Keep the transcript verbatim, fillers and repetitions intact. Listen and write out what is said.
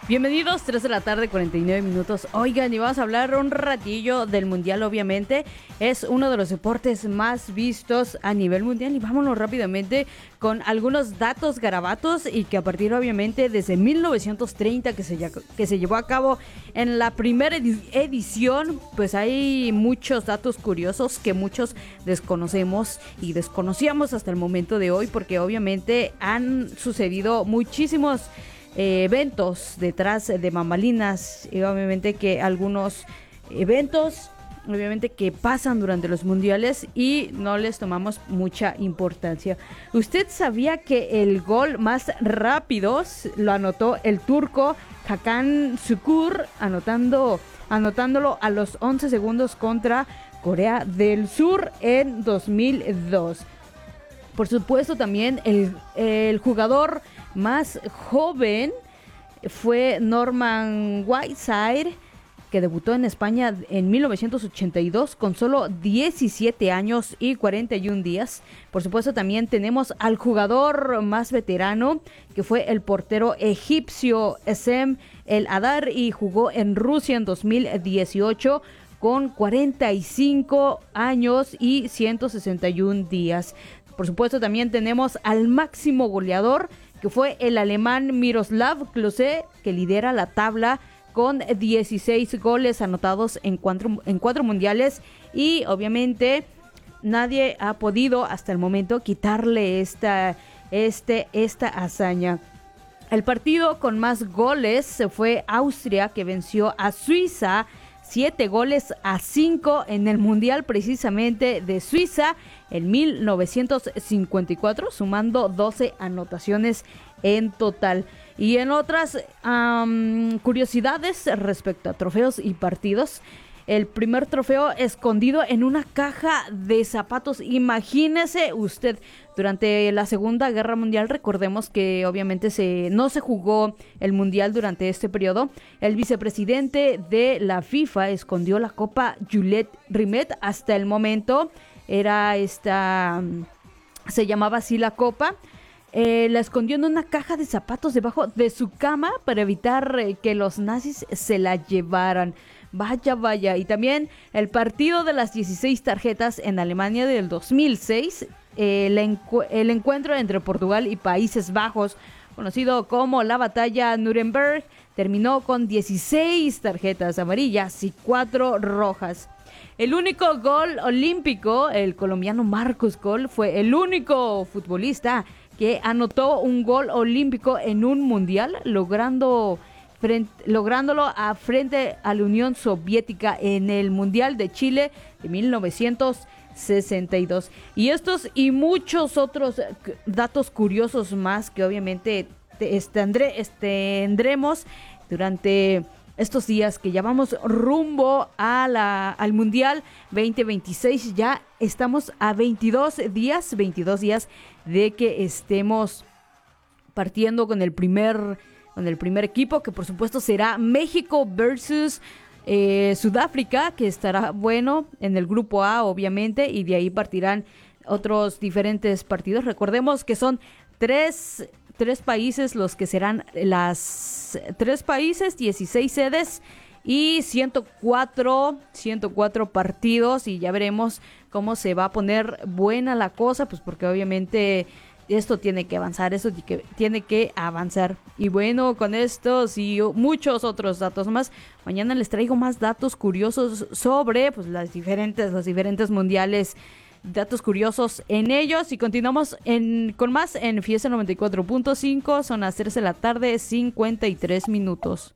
Bienvenidos, tres de la tarde, cuarenta y nueve minutos. Oigan, y vamos a hablar un ratillo del Mundial, obviamente. Es uno de los deportes más vistos a nivel mundial. Y vámonos rápidamente con algunos datos garabatos y que a partir, obviamente, desde mil novecientos treinta que se, que se llevó a cabo en la primera edición, pues hay muchos datos curiosos que muchos desconocemos y desconocíamos hasta el momento de hoy, porque obviamente han sucedido muchísimos Eh, eventos detrás de bambalinas y obviamente que algunos eventos obviamente que pasan durante los mundiales y no les tomamos mucha importancia. ¿Usted sabía que el gol más rápido lo anotó el turco Hakan Şükür, anotando anotándolo a los once segundos contra Corea del Sur en dos mil dos? Por supuesto, también el, el jugador más joven fue Norman Whiteside, que debutó en España en mil novecientos ochenta y dos con solo diecisiete años y cuarenta y un días. Por supuesto, también tenemos al jugador más veterano, que fue el portero egipcio Essam El Hadar, y jugó en Rusia en dos mil dieciocho con cuarenta y cinco años y ciento sesenta y un días. Por supuesto, también tenemos al máximo goleador, que fue el alemán Miroslav Klose, que lidera la tabla con dieciséis goles anotados en cuatro, en cuatro mundiales. Y obviamente nadie ha podido hasta el momento quitarle esta, este, esta hazaña. El partido con más goles fue Austria, que venció a Suiza siete goles a cinco en el Mundial precisamente de Suiza en mil novecientos cincuenta y cuatro, sumando doce anotaciones en total. Y en otras um, curiosidades respecto a trofeos y partidos, el primer trofeo escondido en una caja de zapatos. Imagínese usted, durante la Segunda Guerra Mundial, recordemos que obviamente se, no se jugó el Mundial durante este periodo. El vicepresidente de la FIFA escondió la Copa Jules Rimet. Hasta el momento era esta, se llamaba así la copa. Eh, la escondió en una caja de zapatos debajo de su cama para evitar eh, que los nazis se la llevaran. Vaya, vaya. Y también el partido de las dieciséis tarjetas en Alemania del dos mil seis, eh, el, encu- el encuentro entre Portugal y Países Bajos, conocido como la batalla Nuremberg, terminó con dieciséis tarjetas amarillas y cuatro rojas. El único gol olímpico, el colombiano Marcos Gol, fue el único futbolista que anotó un gol olímpico en un mundial, logrando... Frente, lográndolo a frente a la Unión Soviética en el Mundial de Chile de mil novecientos sesenta y dos. Y estos y muchos otros datos curiosos más que obviamente tendré, tendremos durante estos días que ya vamos rumbo a la, al Mundial veinte veintiséis. Ya estamos a veintidós días, veintidós días de que estemos partiendo con el primer... con el primer equipo, que por supuesto será México versus eh, Sudáfrica, que estará bueno en el grupo A, obviamente, y de ahí partirán otros diferentes partidos. Recordemos que son tres, tres países los que serán las tres países, dieciséis sedes y ciento cuatro, ciento cuatro partidos, y ya veremos cómo se va a poner buena la cosa, pues porque obviamente esto tiene que avanzar, esto tiene que avanzar. Y bueno, con estos y muchos otros datos más, mañana les traigo más datos curiosos sobre pues las diferentes, los diferentes mundiales, datos curiosos en ellos. Y continuamos en, con más en Fiesta noventa y cuatro punto cinco, son las tres de la tarde, cincuenta y tres minutos.